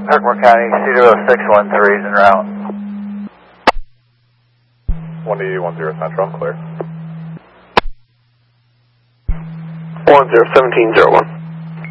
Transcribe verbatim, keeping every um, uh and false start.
Herkimer County, C zero six one three is en route. one D one zero Central, I'm clear. one zero seventeen zero one.